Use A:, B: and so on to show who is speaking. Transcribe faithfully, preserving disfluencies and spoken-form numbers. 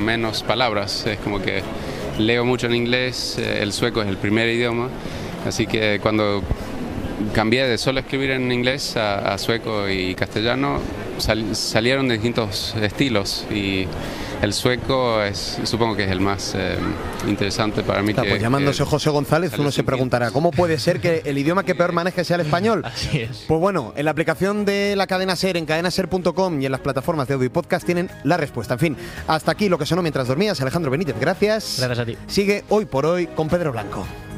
A: menos palabras. Es como que leo mucho en inglés, el sueco es el primer idioma, así que cuando cambié de solo escribir en inglés a, a sueco y castellano, sal, salieron de distintos estilos y el sueco es, supongo que es el más eh, interesante para mí.
B: Está,
A: que,
B: pues llamándose
A: que
B: José González, uno se preguntará, ¿cómo puede ser que el idioma que peor maneje sea el español?
C: Así es.
B: Pues bueno, en la aplicación de la cadena SER, en cadena ser punto com y en las plataformas de audio y podcast tienen la respuesta. En fin, hasta aquí lo que sonó mientras dormías. Alejandro Benítez, gracias.
C: Gracias a ti.
B: Sigue Hoy por Hoy con Pedro Blanco.